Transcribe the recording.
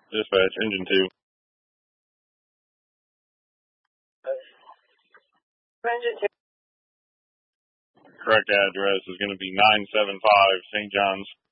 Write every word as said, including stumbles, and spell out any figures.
Dispatch, engine two. Engine two. Correct address is going to be nine seven five Saint John's.